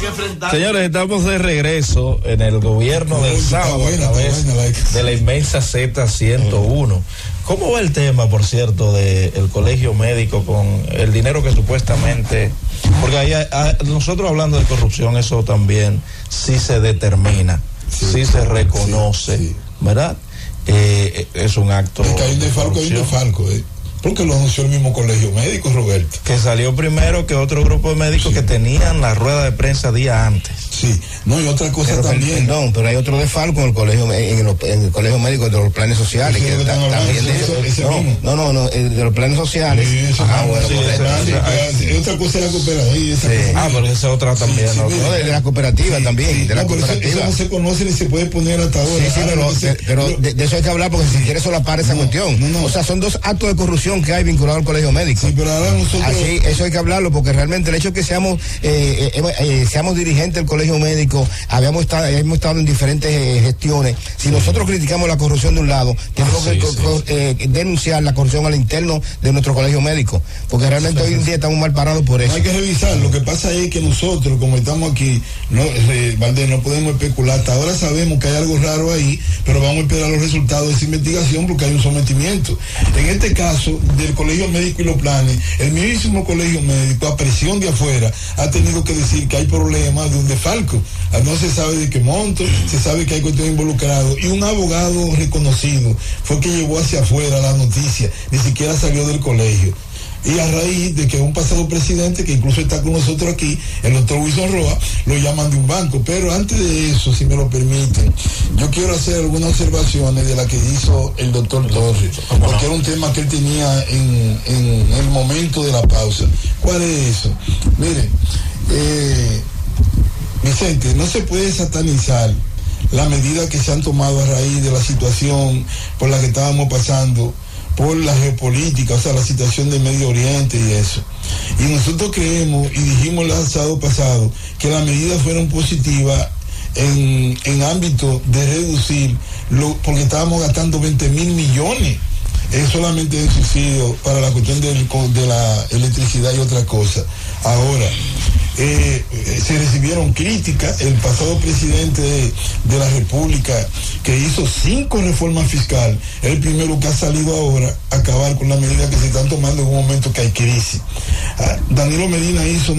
enfrentar. Señores, estamos de regreso en el gobierno del sábado a través de la inmensa Z101. ¿Cómo va el tema, por cierto, del colegio médico con el dinero que supuestamente... Porque ahí nosotros hablando de corrupción, eso también sí se determina, sí se reconoce, ¿verdad? Es un acto... Porque hay un defalco, porque lo anunció el mismo colegio médico, Roberto. Que salió primero que otro grupo de médicos que tenían la rueda de prensa día antes. Sí, no, y otra cosa pero, también. Perdón, pero hay otro desfalco en el colegio, en el colegio médico de los planes sociales. Que también de los planes sociales. Sí, otra cosa es la cooperativa. Pero esa es otra también. De la cooperativa también. De la cooperativa. Eso no se conoce ni se puede poner hasta ahora. Pero de eso hay que hablar porque si quiere solapar esa cuestión. O sea, son dos actos de corrupción que hay vinculado al colegio médico. Sí, pero ahora nosotros... Así, eso hay que hablarlo porque realmente el hecho de que seamos dirigentes del colegio médico, hemos estado en diferentes gestiones. Si nosotros criticamos la corrupción de un lado, tenemos que denunciar la corrupción al interno de nuestro colegio médico, porque realmente hoy en día estamos mal parados por eso. No hay que revisar, lo que pasa es que nosotros, como estamos aquí, Valdés, no podemos especular. Hasta ahora sabemos que hay algo raro ahí, pero vamos a esperar los resultados de esa investigación porque hay un sometimiento. En este caso, del colegio médico y los planes, el mismo colegio médico, a presión de afuera, ha tenido que decir que hay problemas de un defalco. No se sabe de qué monto, se sabe que hay cuestiones involucradas, y un abogado reconocido fue que llevó hacia afuera la noticia, ni siquiera salió del colegio. Y a raíz de que un pasado presidente, que incluso está con nosotros aquí, el doctor Wilson Roa, lo llaman de un banco. Pero antes de eso, si me lo permiten, yo quiero hacer algunas observaciones de la que hizo el doctor Torres, porque era un tema que él tenía en el momento de la pausa. ¿Cuál es eso? Miren, Vicente, no se puede satanizar las medidas que se han tomado a raíz de la situación por la que estábamos pasando, por la geopolítica, o sea, la situación del Medio Oriente y eso. Y nosotros creemos, y dijimos el sábado pasado, que las medidas fueron positivas en ámbito de reducir, porque estábamos gastando 20.000 millones solamente de subsidio para la cuestión de la electricidad y otra cosa. Ahora, se recibieron críticas. El pasado presidente de la República, que hizo 5 reformas fiscales, es el primero que ha salido ahora a acabar con las medidas que se están tomando en un momento que hay crisis. Danilo Medina hizo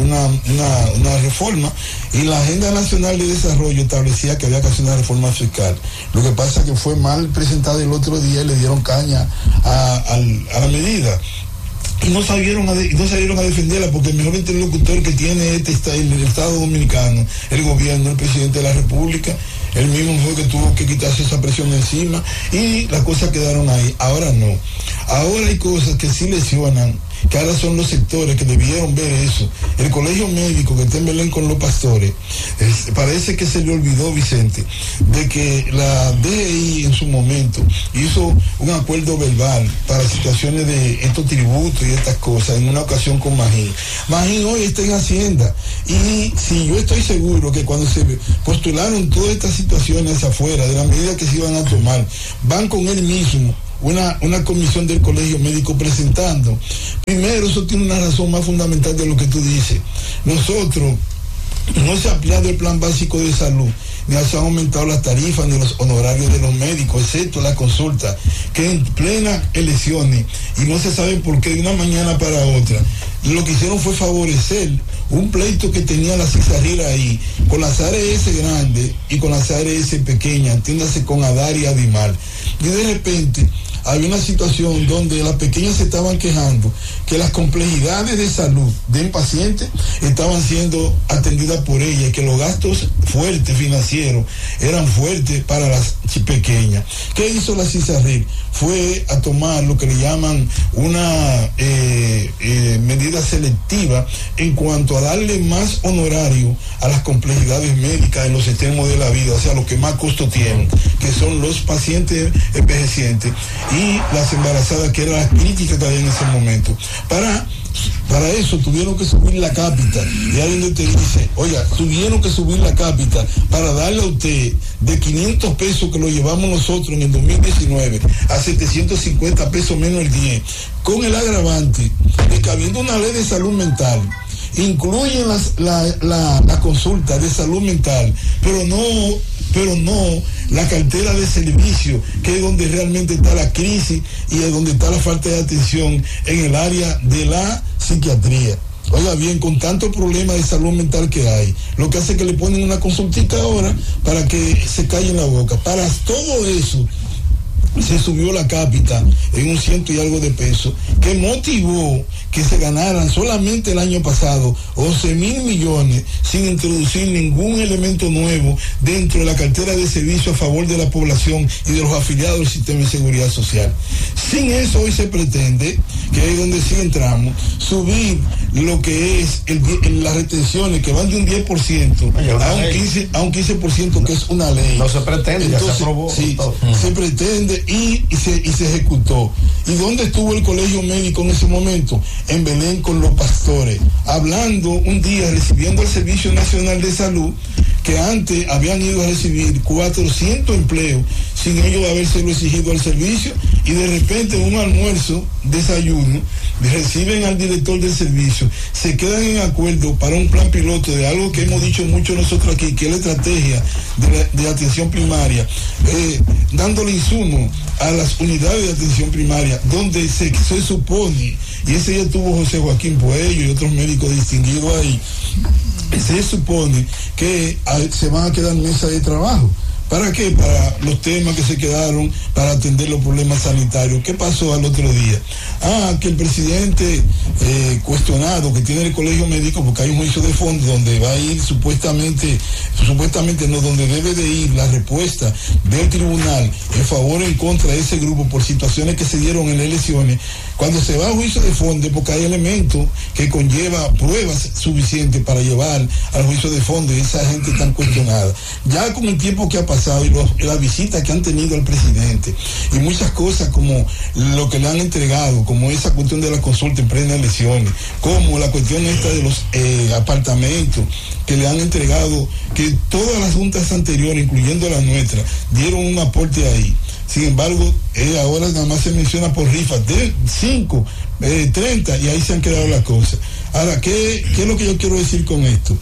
una reforma, y la Agenda Nacional de Desarrollo establecía que había que hacer una reforma fiscal. Lo que pasa es que fue mal presentada el otro día y le dieron caña a la medida. Y no salieron a defenderla, porque el mejor interlocutor que tiene el Estado Dominicano, el gobierno, el presidente de la República, él mismo fue que tuvo que quitarse esa presión encima, y las cosas quedaron ahí. Ahora no. Ahora hay cosas que sí lesionan, que ahora son los sectores que debieron ver eso. El colegio médico que está en Belén con los pastores, parece que se le olvidó, Vicente, de que la DGI en su momento hizo un acuerdo verbal para situaciones de estos tributos y estas cosas en una ocasión con Magín. Magín hoy está en Hacienda, y si yo estoy seguro que cuando se postularon todas estas situaciones afuera de la medida que se iban a tomar, van con él mismo una comisión del colegio médico presentando. Primero, eso tiene una razón más fundamental de lo que tú dices. Nosotros no se ha ampliado el plan básico de salud, ni se han aumentado las tarifas ni los honorarios de los médicos, excepto la consulta, que en plena elecciones, y no se sabe por qué de una mañana para otra. Lo que hicieron fue favorecer un pleito que tenía la Cisarrira ahí, con las ARS grandes y con las ARS pequeñas, entiéndase con Adar y Adimar. Y de repente había una situación donde las pequeñas se estaban quejando que las complejidades de salud de un paciente estaban siendo atendidas por ella, y que los gastos fuertes financieros eran fuertes para las pequeñas. ¿Qué hizo la Cisarril? Fue a tomar lo que le llaman una medida selectiva en cuanto a darle más honorario a las complejidades médicas en los extremos de la vida, o sea, los que más costo tienen, que son los pacientes envejecientes y las embarazadas, que era la crítica que había en ese momento. Para eso tuvieron que subir la cápita, y ahí donde te dice, oiga, tuvieron que subir la cápita para darle a usted de 500 pesos que lo llevamos nosotros en el 2019 a 750 pesos menos el 10, con el agravante de que habiendo una ley de salud mental incluyen la consulta de salud mental, pero no la cartera de servicio, que es donde realmente está la crisis y es donde está la falta de atención en el área de la psiquiatría. Oiga bien, con tantos problemas de salud mental que hay, lo que hace es que le ponen una consultita ahora para que se calle en la boca. Para todo eso se subió la cápita en un 100 y algo de pesos, que motivó que se ganaran solamente el año pasado 11.000 millones sin introducir ningún elemento nuevo dentro de la cartera de servicio a favor de la población y de los afiliados del sistema de seguridad social. Sin eso, hoy se pretende, que es donde sí entramos, subir lo que es las retenciones, que van de un 10% a un 15%, que es una ley. No se pretende. Entonces, ya se aprobó. Sí, se pretende y se ejecutó. ¿Y dónde estuvo el colegio médico en ese momento? En Belén con los pastores, hablando un día, recibiendo el Servicio Nacional de Salud, que antes habían ido a recibir 400 empleos sin ellos habérselo exigido al servicio, y de repente un almuerzo, desayuno, reciben al director del servicio, se quedan en acuerdo para un plan piloto de algo que hemos dicho mucho nosotros aquí, que es la estrategia de atención primaria, dándole insumo a las unidades de atención primaria, donde se supone, y ese día tuvo José Joaquín Puello y otros médicos distinguidos ahí, se supone que se van a quedar mesas de trabajo. ¿Para qué? Para los temas que se quedaron, para atender los problemas sanitarios. ¿Qué pasó al otro día? Que el presidente cuestionado, que tiene el colegio médico, porque hay un juicio de fondo donde va a ir supuestamente no, donde debe de ir la respuesta del tribunal en favor o en contra de ese grupo por situaciones que se dieron en las elecciones. Cuando se va a juicio de fondo, porque hay elementos que conlleva pruebas suficientes para llevar al juicio de fondo, y esa gente tan cuestionada. Ya con el tiempo que ha pasado y las visitas que han tenido al presidente y muchas cosas como lo que le han entregado, como esa cuestión de la consulta en plena elecciones, como la cuestión esta de los apartamentos que le han entregado, que todas las juntas anteriores, incluyendo la nuestra, dieron un aporte ahí. Sin embargo, ahora nada más se menciona por rifas de 5, 30, y ahí se han quedado las cosas. Ahora, ¿qué es lo que yo quiero decir con esto?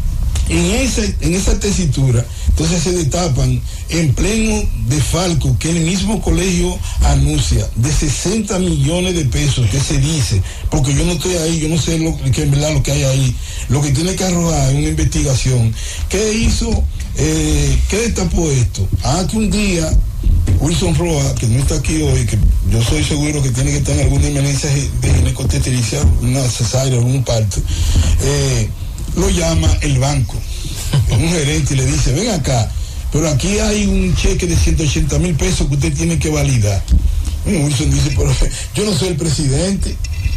En esa tesitura, entonces se destapan en pleno desfalco que el mismo colegio anuncia de 60 millones de pesos, que se dice, porque yo no estoy ahí, yo no sé en verdad lo que hay ahí, lo que tiene que arrojar una investigación. ¿Qué hizo? ¿Qué destapó esto? Que un día Wilson Roa, que no está aquí hoy, que yo soy seguro que tiene que estar en alguna emergencia de ginecobstetricia, una cesárea o un parto, lo llama el banco, un gerente, y le dice: ven acá, pero aquí hay un cheque de 180,000 pesos que usted tiene que validar. Wilson dice: pero yo no soy el presidente,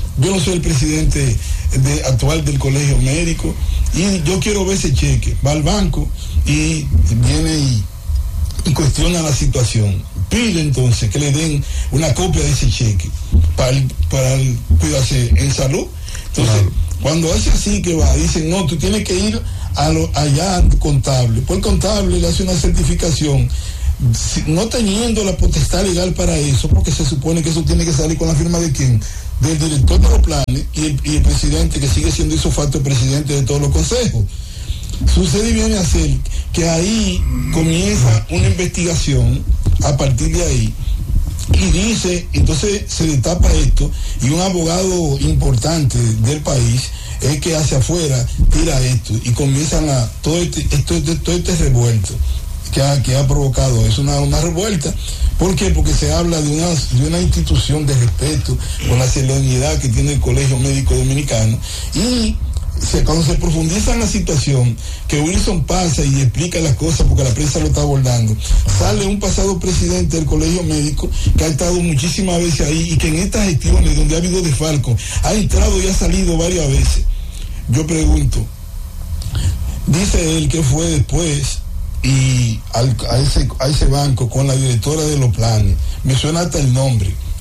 actual del colegio médico, y yo quiero ver ese cheque. Va al banco y viene y cuestiona la situación. Pide entonces que le den una copia de ese cheque para cuidarse en salud. Entonces, cuando hace así, que va, dicen: no, tú tienes que ir allá al contable. Pues el contable le hace una certificación, no teniendo la potestad legal para eso, porque se supone que eso tiene que salir con la firma de quién, del director de los planes y el presidente, que sigue siendo ese facto el presidente de todos los consejos. Sucede y viene a ser que ahí comienza una investigación a partir de ahí, y dice, entonces se destapa esto, y un abogado importante del país es que hacia afuera tira esto, y comienzan todo este revuelto que ha provocado. Es una revuelta. ¿Por qué? Porque se habla de una institución de respeto con la solemnidad que tiene el Colegio Médico Dominicano, y cuando se profundiza en la situación, que Wilson pasa y explica las cosas porque la prensa lo está abordando, sale un pasado presidente del colegio médico que ha estado muchísimas veces ahí, y que en estas gestiones donde ha habido desfalco ha entrado y ha salido varias veces. Yo pregunto, dice él que fue después y a ese banco con la directora de los planes, me suena hasta el nombre,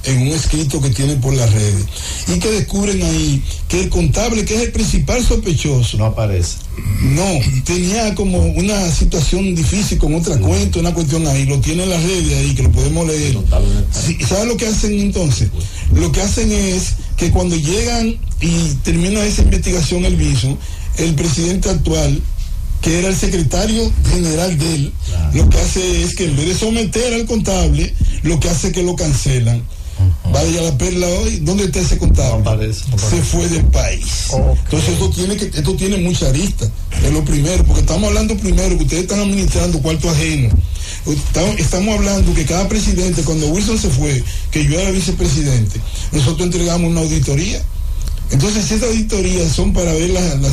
en un escrito que tienen por las redes, y que descubren ahí que el contable, que es el principal sospechoso, no aparece. No, tenía como una situación difícil con otra cuenta, una cuestión ahí, lo tiene en las redes ahí, que lo podemos leer. Sí, ¿sabes lo que hacen entonces? Lo que hacen es que cuando llegan y termina esa investigación el viso, el presidente actual, que era el secretario general de él, lo que hace es que en vez de someter al contable, lo que hace es que lo cancelan. Vaya la perla hoy, ¿dónde está ese contable? No aparece. Se fue del país. Entonces esto tiene mucha arista, es lo primero, porque estamos hablando primero que ustedes están administrando cuarto ajeno. Estamos hablando que cada presidente, cuando Wilson se fue, que yo era vicepresidente, nosotros entregamos una auditoría. Entonces esas auditorías son para ver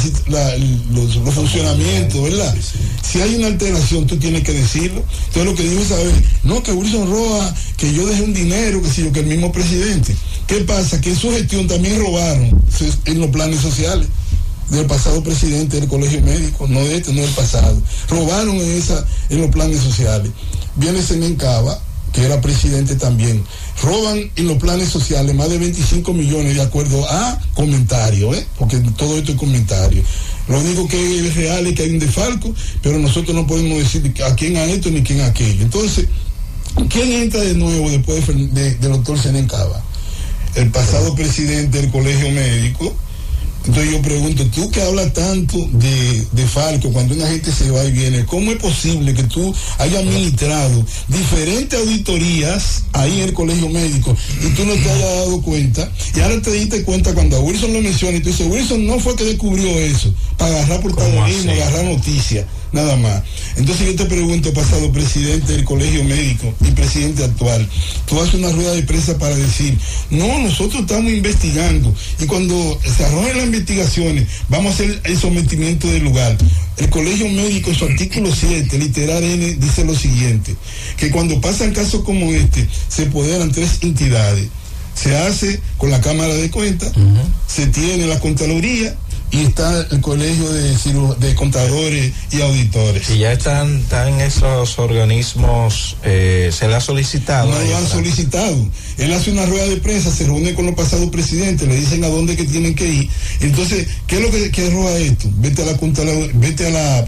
los funcionamientos, ¿verdad? Sí. Si hay una alteración, tú tienes que decirlo. Entonces lo que digo es saber, no, que Wilson Roa, que yo dejé un dinero, que el mismo presidente. ¿Qué pasa? Que en su gestión también robaron en los planes sociales del pasado presidente del Colegio Médico, no de este, no del pasado. Robaron en los planes sociales. Viene Zenén Cava, que era presidente también, roban en los planes sociales más de 25 millones de acuerdo a comentarios, porque todo esto es comentario. Lo único que es real es que hay un desfalco, pero nosotros no podemos decir a quién a esto ni quién a aquello. Entonces, ¿quién entra de nuevo después del doctor Zenén Cava? El pasado presidente del Colegio Médico. Entonces yo pregunto, tú que hablas tanto de Falco, cuando una gente se va y viene, ¿cómo es posible que tú hayas administrado diferentes auditorías ahí en el Colegio Médico y tú no te hayas dado cuenta? Y ahora te diste cuenta cuando a Wilson lo menciona y tú dices, Wilson no fue que descubrió eso, para agarrar protagonismo, agarrar noticias, nada más. Entonces yo te pregunto, pasado presidente del Colegio Médico y presidente actual, tú haces una rueda de prensa para decir, no, nosotros estamos investigando, y cuando se arrojen las investigaciones, vamos a hacer el sometimiento del lugar. El Colegio Médico en su artículo 7, literal N, dice lo siguiente, que cuando pasan casos como este, se apoderan 3 entidades. Se hace con la Cámara de Cuentas, se tiene la Contraloría, y está el Colegio de Contadores y Auditores. Y ya están esos organismos, ¿se le ha solicitado? No lo han solicitado. Él hace una rueda de prensa, se reúne con los pasados presidentes, le dicen a dónde que tienen que ir. Entonces, ¿qué es lo que arroja esto? Vete a la Contraloría, vete a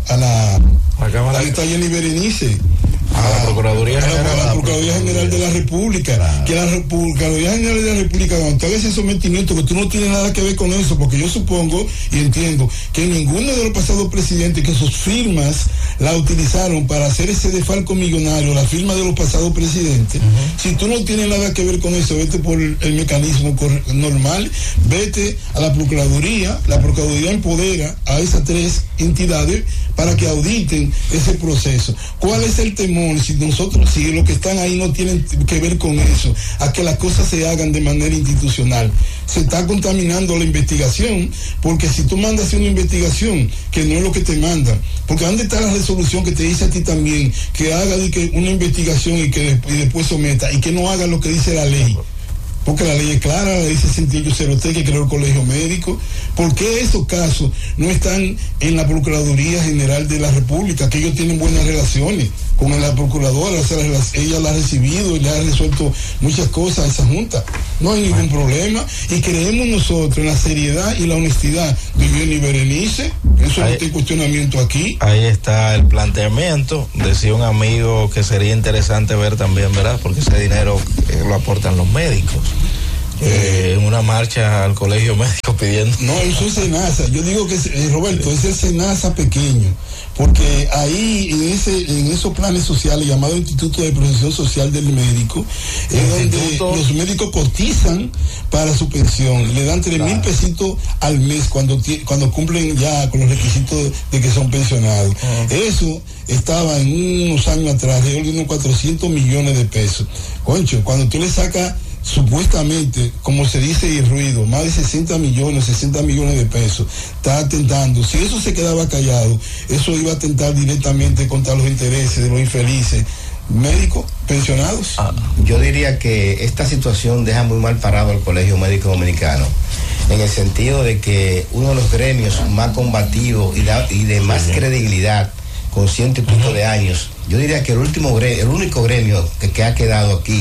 la está Jenny Berenice. A la Procuraduría General. A la Procuraduría General de la República. Claro. Que la Procuraduría General de la República, cuando tú hagas ese sometimiento, que tú no tienes nada que ver con eso, porque yo supongo y entiendo que ninguno de los pasados presidentes que sus firmas la utilizaron para hacer ese desfalco millonario, la firma de los pasados presidentes, si tú no tienes nada que ver con eso, vete por el mecanismo normal, vete a la Procuraduría. La Procuraduría empodera a esas 3 entidades para que auditen ese proceso. ¿Cuál es el temor? Si los que están ahí no tienen que ver con eso, a que las cosas se hagan de manera institucional. Se está contaminando la investigación, porque si tú mandas una investigación que no es lo que te mandan, porque ¿dónde está la resolución que te dice a ti también que haga una investigación y después someta, y que no haga lo que dice la ley? Porque la ley es clara, la ley 6803 que creó el Colegio Médico. ¿Por qué esos casos no están en la Procuraduría General de la República, que ellos tienen buenas relaciones con la Procuradora? O sea, ella la ha recibido y le ha resuelto muchas cosas a esa Junta. No hay ningún problema, y creemos nosotros en la seriedad y la honestidad de Jenny Berenice. Eso no está en cuestionamiento aquí. Ahí está el planteamiento. Decía un amigo que sería interesante ver también, ¿verdad? Porque ese dinero lo aportan los médicos. En una marcha al Colegio Médico pidiendo. No, eso es SENASA. Yo digo que Roberto, es el SENASA pequeño, porque ahí en esos planes sociales llamados Instituto de Protección Social del Médico, es donde los médicos cotizan para su pensión, le dan 3,000 pesitos al mes cuando cumplen ya con los requisitos de que son pensionados. Eso estaba en unos años atrás de unos 400 millones de pesos. Concho, cuando tú le sacas supuestamente, como se dice y el ruido, más de 60 millones de pesos, está atentando. Si eso se quedaba callado, eso iba a atentar directamente contra los intereses de los infelices médicos pensionados. Yo diría que esta situación deja muy mal parado al Colegio Médico Dominicano, en el sentido de que uno de los gremios más combativos y de más credibilidad, con 100 y pico de años, yo diría que el único gremio que ha quedado aquí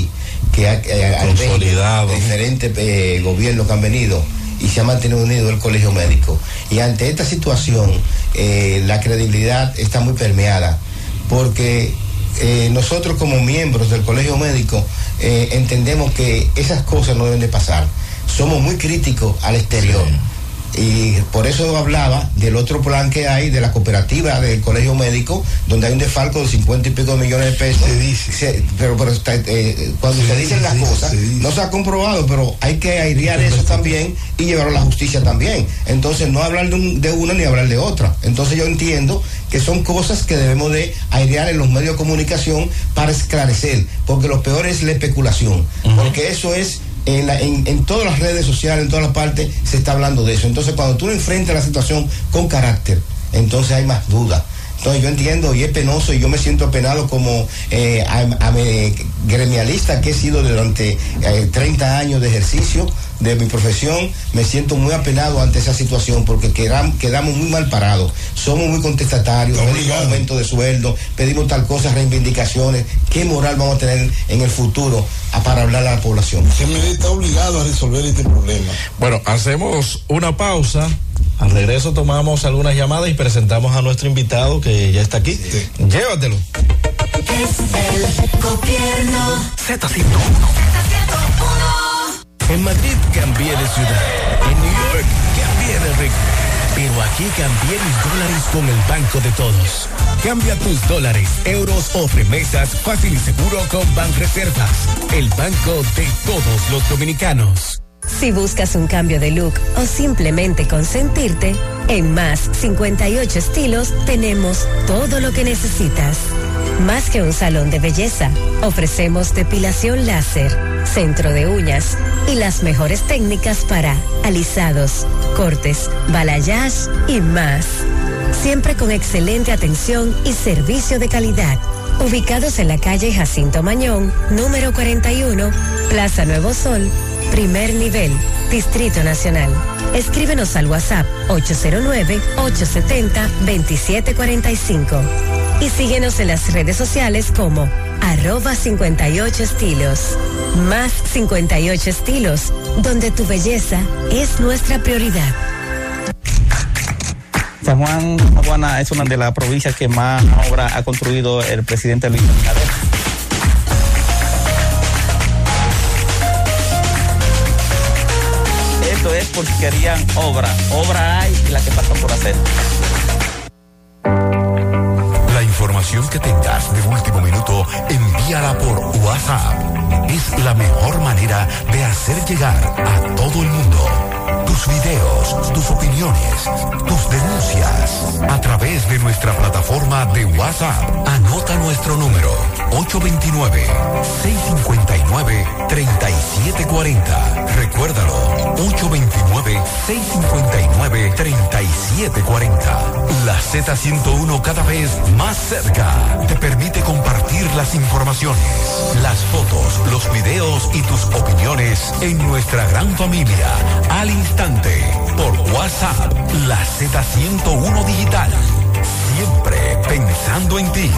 que ha consolidado diferentes gobiernos que han venido y se ha mantenido unido el colegio médico. Y ante esta situación, la credibilidad está muy permeada, porque nosotros como miembros del colegio médico entendemos que esas cosas no deben de pasar. Somos muy críticos al exterior. Sí. Y por eso hablaba del otro plan que hay de la cooperativa del colegio médico, donde hay un desfalco de 50 y pico millones de pesos. Pero cuando se dicen las cosas, no se ha comprobado, pero hay que airear eso también y llevarlo a la justicia también. Entonces no hablar de una ni hablar de otra. Entonces yo entiendo que son cosas que debemos de airear en los medios de comunicación para esclarecer, porque lo peor es la especulación, porque eso es en todas las redes sociales, en todas las partes se está hablando de eso. Entonces cuando tú enfrentas la situación con carácter, entonces hay más duda. Entonces yo entiendo y es penoso, y yo me siento apenado como gremialista que he sido durante 30 años de ejercicio de mi profesión. Me siento muy apenado ante esa situación, porque quedamos muy mal parados, somos muy contestatarios, pedimos aumento de sueldo, pedimos tal cosa, reivindicaciones. ¿Qué moral vamos a tener en el futuro para hablar a la población? Se me está obligado a resolver este problema. Bueno, hacemos una pausa. Al regreso tomamos algunas llamadas y presentamos a nuestro invitado que ya está aquí. Sí. Llévatelo. Es el gobierno. Z101. En Madrid cambié de ciudad. En New York cambié de ritmo. Pero aquí cambié mis dólares con el banco de todos. Cambia tus dólares, euros o remesas fácil y seguro con Banreservas, el banco de todos los dominicanos. Si buscas un cambio de look o simplemente consentirte, en Más 58 Estilos tenemos todo lo que necesitas. Más que un salón de belleza, ofrecemos depilación láser, centro de uñas y las mejores técnicas para alisados, cortes, balayage y más. Siempre con excelente atención y servicio de calidad. Ubicados en la calle Jacinto Mañón, número 41, Plaza Nuevo Sol, primer nivel, Distrito Nacional. Escríbenos al WhatsApp 809-870-2745 y síguenos en las redes sociales como @58estilos. Más 58 Estilos, donde tu belleza es nuestra prioridad. San Juan Aguana es una de las provincias que más obra ha construido el presidente Luis Abinader. Esto es porque querían obra hay y la que falta por hacer. La información que tengas de último minuto, envíala por WhatsApp. Es la mejor manera de hacer llegar a todo el mundo tus videos, tus opiniones, tus denuncias a través de nuestra plataforma de WhatsApp. Anota nuestro número 829-659-3740. Recuérdalo, 829-659-3740. La Z101, cada vez más cerca, te permite compartir las informaciones, las fotos, los videos y tus opiniones en nuestra gran familia al instante por WhatsApp. La Z101 Digital, siempre pensando en ti.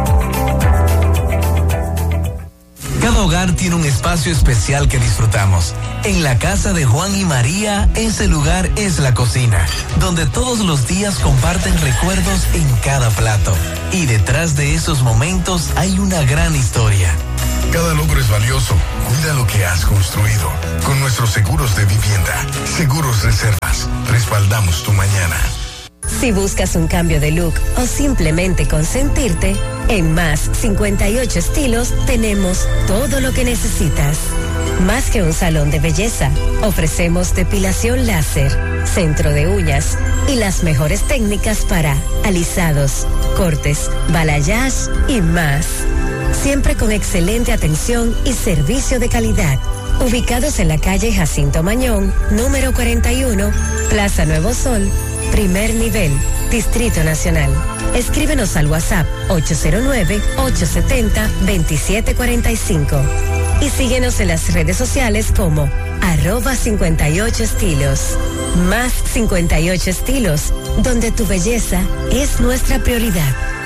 Cada hogar tiene un espacio especial que disfrutamos. En la casa de Juan y María, ese lugar es la cocina, donde todos los días comparten recuerdos en cada plato. Y detrás de esos momentos hay una gran historia. Cada logro es valioso. Cuida lo que has construido. Con nuestros seguros de vivienda, Seguros Reservas, respaldamos tu mañana. Si buscas un cambio de look o simplemente consentirte, en Más 58 Estilos tenemos todo lo que necesitas. Más que un salón de belleza, ofrecemos depilación láser, centro de uñas y las mejores técnicas para alisados, cortes, balayage y más. Siempre con excelente atención y servicio de calidad. Ubicados en la calle Jacinto Mañón, número 41, Plaza Nuevo Sol, primer nivel, Distrito Nacional. Escríbenos al WhatsApp 809-870-2745 y síguenos en las redes sociales como @58estilos. Más 58 Estilos, donde tu belleza es nuestra prioridad.